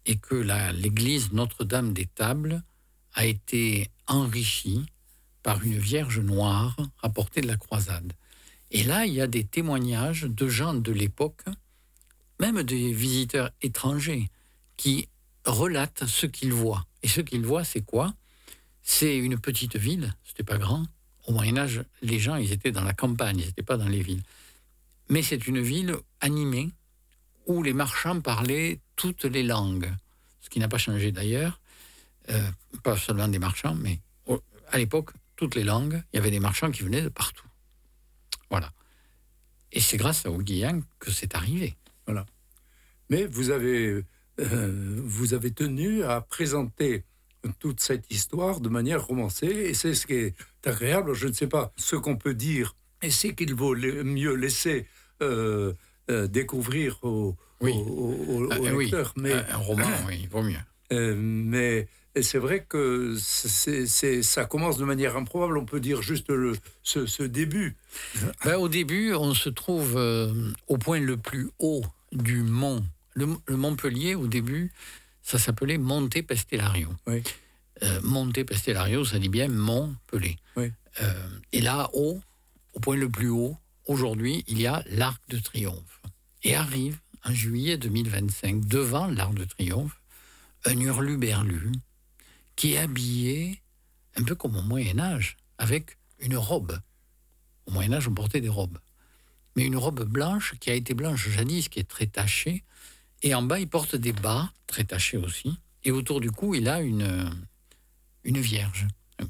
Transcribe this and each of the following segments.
et que l'église Notre-Dame des Tables a été enrichie par une Vierge noire rapportée de la croisade. Et là, il y a des témoignages de gens de l'époque, même des visiteurs étrangers, qui relatent ce qu'ils voient. Et ce qu'ils voient, c'est quoi ? C'est une petite ville, c'était pas grand. Au Moyen-Âge, les gens, ils étaient dans la campagne, ils n'étaient pas dans les villes. Mais c'est une ville animée, où les marchands parlaient toutes les langues. Ce qui n'a pas changé d'ailleurs, pas seulement des marchands, mais à l'époque, toutes les langues, il y avait des marchands qui venaient de partout. Voilà. Et c'est grâce à Aiguillin que c'est arrivé. Voilà. Mais vous avez tenu à présenter toute cette histoire de manière romancée, et c'est ce qui est agréable. Je ne sais pas ce qu'on peut dire, et c'est qu'il vaut mieux laisser découvrir aux lecteurs. Oui. Un roman, oui, il vaut mieux. Mais c'est vrai que ça commence de manière improbable, on peut dire juste ce début. Au début, on se trouve au point le plus haut du mont. Le Montpellier, au début, ça s'appelait Monte Pestellario. Oui. Monte Pestellario, ça dit bien Montpellier. Oui. Et là, au point le plus haut, aujourd'hui, il y a l'Arc de Triomphe. Et arrive, en juillet 2025, devant l'Arc de Triomphe, un hurluberlu qui est habillé un peu comme au Moyen-Âge, avec une robe. Au Moyen-Âge, on portait des robes. Mais une robe blanche qui a été blanche jadis, qui est très tachée. Et en bas, il porte des bas, très tachés aussi. Et autour du cou, il a une vierge.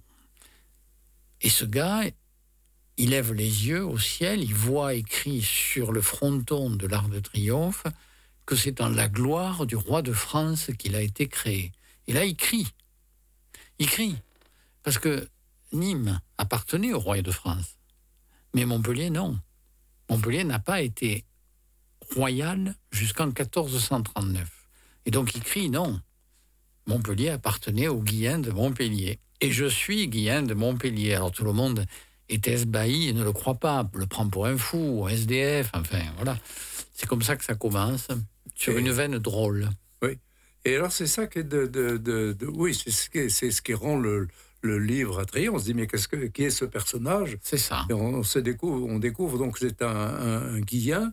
Et ce gars, il lève les yeux au ciel, il voit écrit sur le fronton de l'Arc de Triomphe que c'est en la gloire du roi de France qu'il a été créé. Et là, il crie. Il crie. Parce que Nîmes appartenait au roi de France. Mais Montpellier, non. Montpellier n'a pas été royal jusqu'en 1439. Et donc, il crie non. Montpellier appartenait au Guillain de Montpellier. Et je suis Guillain de Montpellier. Alors, tout le monde est esbahi et ne le croit pas, le prend pour un fou, un SDF, enfin, voilà. C'est comme ça que ça commence, sur une veine drôle. Oui. Et alors, c'est ça qui est oui, c'est ce qui rend le livre attrayant. On se dit, mais qui est ce personnage ? C'est ça. Et on découvre donc que c'est un Guillain,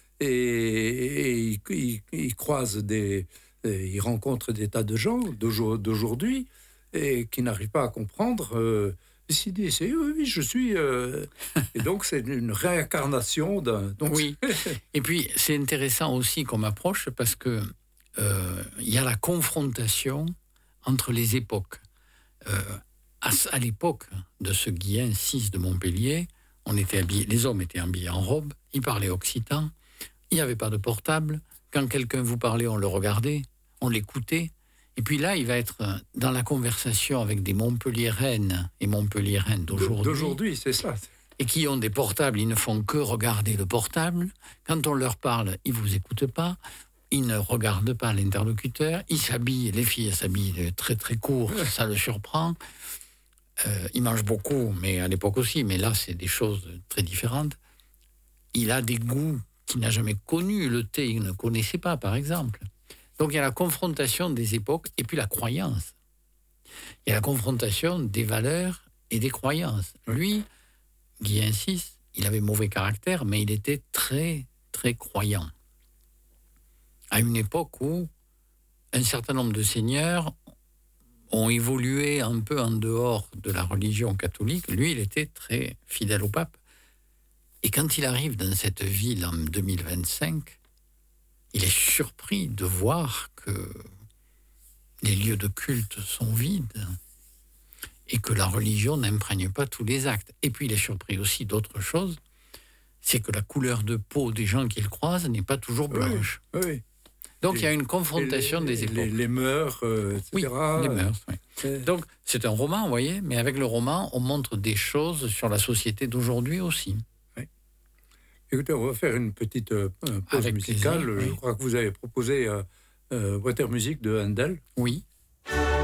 et il croise il rencontre des tas de gens d'aujourd'hui, et qui n'arrivent pas à comprendre. Il s'est dit, oui, je suis... Et donc, c'est une réincarnation d'un... Donc, oui. Et puis, c'est intéressant aussi comme approche, parce que il y a la confrontation entre les époques. À l'époque de ce Guillain VI de Montpellier, les hommes étaient habillés en robe, ils parlaient occitan, il n'y avait pas de portable. Quand quelqu'un vous parlait, on le regardait, on l'écoutait. Et puis là, il va être dans la conversation avec des Montpelliéraines et Montpelliérains d'aujourd'hui, c'est ça. Et qui ont des portables, ils ne font que regarder le portable. Quand on leur parle, ils ne vous écoutent pas. Ils ne regardent pas l'interlocuteur. Ils s'habillent, les filles s'habillent très très court, ça le surprend. Ils mangent beaucoup, mais à l'époque aussi. Mais là, c'est des choses très différentes. Il a des goûts qu'il n'a jamais connus. Le thé, il ne connaissait pas, par exemple. Donc, il y a la confrontation des époques et puis la croyance. Il y a la confrontation des valeurs et des croyances. Lui, Guillain VI, il avait mauvais caractère, mais il était très, très croyant. À une époque où un certain nombre de seigneurs ont évolué un peu en dehors de la religion catholique, lui, il était très fidèle au pape. Et quand il arrive dans cette ville en 2025, il est surpris de voir que les lieux de culte sont vides et que la religion n'imprègne pas tous les actes. Et puis il est surpris aussi d'autre chose, c'est que la couleur de peau des gens qu'il croise n'est pas toujours blanche. Oui, oui. Donc il y a une confrontation des époques. Les mœurs, etc. Oui, les mœurs, oui. Donc c'est un roman, vous voyez, mais avec le roman, on montre des choses sur la société d'aujourd'hui aussi. Écoutez, on va faire une petite pause musicale. Plaisir, oui. Je crois que vous avez proposé Water Music de Handel. Oui,